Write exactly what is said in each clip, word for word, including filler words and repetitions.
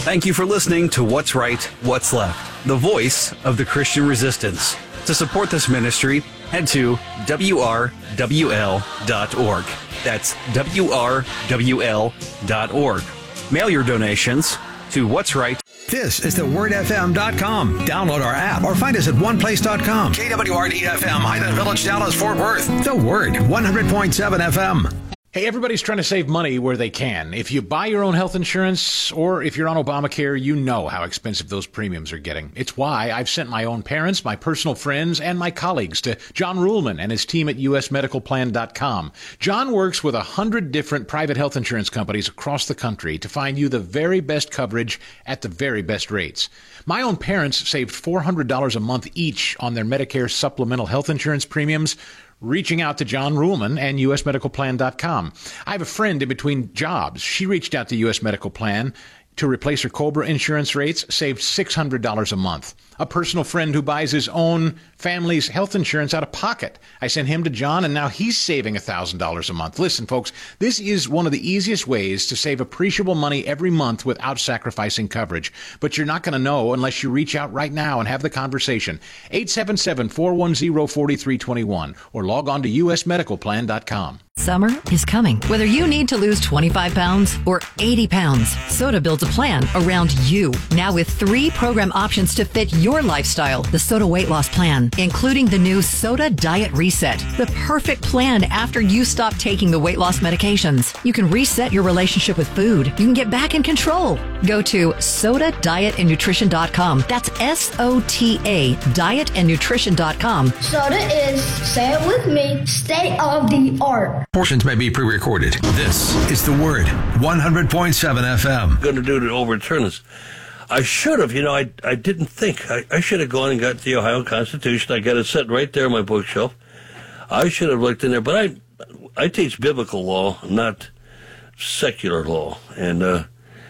Thank you for listening to What's Right, What's Left, the voice of the Christian resistance. To support this ministry, head to W R W L dot org. That's W R W L dot org. Mail your donations to What's Right. This is the word f m dot com. Download our app or find us at one place dot com. K W R D F M, Highland Village, Dallas, Fort Worth. The Word, one hundred point seven F M. Hey, everybody's trying to save money where they can. If you buy your own health insurance or if you're on Obamacare, you know how expensive those premiums are getting. It's why I've sent my own parents, my personal friends, and my colleagues to John Ruhlman and his team at U S medical plan dot com. John works with a hundred different private health insurance companies across the country to find you the very best coverage at the very best rates. My own parents saved four hundred dollars a month each on their Medicare supplemental health insurance premiums, reaching out to John Ruhlman and U S medical plan dot com. I have a friend in between jobs. She reached out to U S Medical Plan to replace her COBRA insurance rates, saved six hundred dollars a month. A personal friend who buys his own family's health insurance out of pocket. I sent him to John, and now he's saving one thousand dollars a month. Listen, folks, this is one of the easiest ways to save appreciable money every month without sacrificing coverage. But you're not going to know unless you reach out right now and have the conversation. eight seven seven, four one zero, four three two one or log on to U S medical plan dot com. Summer is coming. Whether you need to lose twenty-five pounds or eighty pounds, Soda builds a plan around you. Now with three program options to fit your lifestyle. The Soda Weight Loss Plan, including the new Soda Diet Reset, the perfect plan after you stop taking the weight loss medications. You can reset your relationship with food. You can get back in control. Go to soda diet and nutrition dot com. That's S O T A, diet and nutrition dot com. Soda is, say it with me, state of the art. Portions may be pre-recorded. This is The Word, one hundred point seven F M. Going to do to overturn this. I should have, you know, I I didn't think. I, I should have gone and got the Ohio Constitution. I got it set right there on my bookshelf. I should have looked in there, but I I teach biblical law, not secular law, and uh,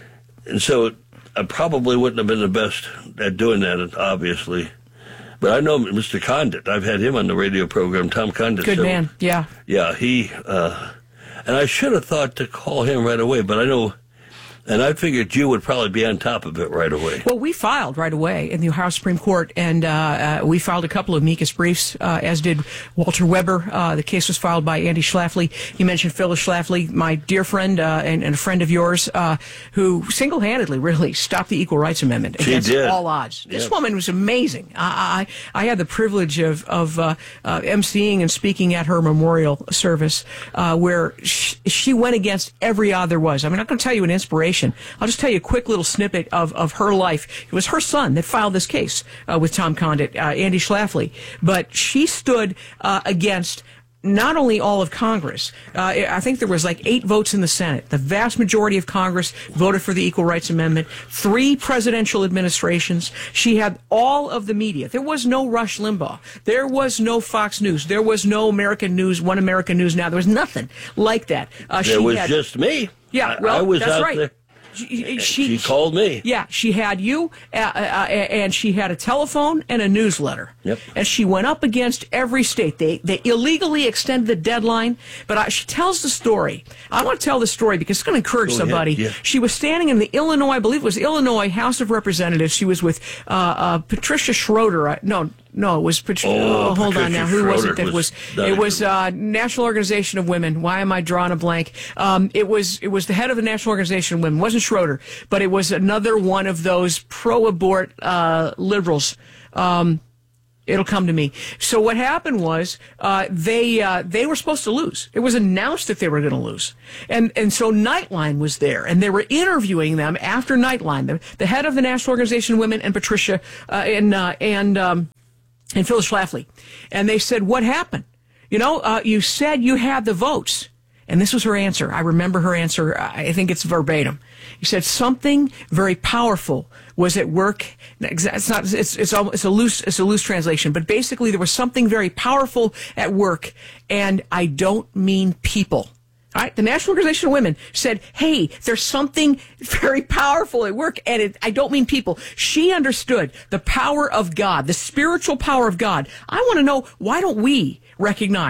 and so I probably wouldn't have been the best at doing that, obviously. But I know Mister Condit. I've had him on the radio program, Tom Condit. Good so, man, yeah. Yeah, he, uh, and I should have thought to call him right away, but I know, and I figured you would probably be on top of it right away. Well, we filed right away in the Ohio Supreme Court, and uh, uh, we filed a couple of amicus briefs, uh, as did Walter Weber. Uh, the case was filed by Andy Schlafly. You mentioned Phyllis Schlafly, my dear friend uh, and, and a friend of yours, uh, who single-handedly really stopped the Equal Rights Amendment she against did. all odds. This Yep. woman was amazing. I, I, I had the privilege of, of uh, uh, emceeing and speaking at her memorial service, uh, where she, she went against every odd there was. I mean, I'm not going to tell you an inspiration. I'll just tell you a quick little snippet of, of her life. It was her son that filed this case uh, with Tom Condit, uh, Andy Schlafly. But she stood uh, against not only all of Congress. Uh, I think there was like eight votes in the Senate. The vast majority of Congress voted for the Equal Rights Amendment. Three presidential administrations. She had all of the media. There was no Rush Limbaugh. There was no Fox News. There was no American News, One American News Now. There was nothing like that. Uh, there she was had, just me. Yeah, well, I, I was that's out right. there. She, She, she called me. Yeah, she had you, uh, uh, and she had a telephone and a newsletter. Yep. And she went up against every state. They they illegally extended the deadline, but I, she tells the story. I want to tell the story because it's going to encourage Go somebody. ahead, yeah. She was standing in the Illinois, I believe it was Illinois House of Representatives. She was with uh, uh, Patricia Schroeder. Uh, no. No, it was Patricia. Oh, Oh, hold Patricia on now. Who was it Schroeder that was was? not It a was good uh, National Organization of Women. Why am I drawing a blank? Um, it was it was the head of the National Organization of Women. It wasn't Schroeder, but it was another one of those pro-abort uh, liberals. Um, It'll come to me. So what happened was uh, they uh, they were supposed to lose. It was announced that they were going to lose, and and so Nightline was there, and they were interviewing them after Nightline, the, the head of the National Organization of Women, and Patricia uh, and uh, and um, and Phyllis Schlafly, and they said, "What happened? You know, uh, you said you had the votes." And this was her answer. I remember her answer. I think it's verbatim. He said something very powerful was at work. It's not. It's it's almost, it's a loose it's a loose translation, but basically there was something very powerful at work, and I don't mean people. All right, the National Organization of Women said, hey, there's something very powerful at work, and it, I don't mean people. She understood the power of God, the spiritual power of God. I want to know, why don't we recognize